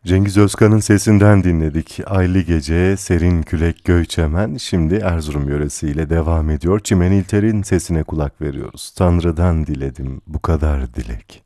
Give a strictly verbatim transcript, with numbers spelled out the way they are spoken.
Cengiz Özkan'ın sesinden dinledik. Aylı Gece, Serin Külek Göçemen. Şimdi Erzurum yöresiyle devam ediyor. Çimen İlter'in sesine kulak veriyoruz. Tanrı'dan diledim bu kadar dilek.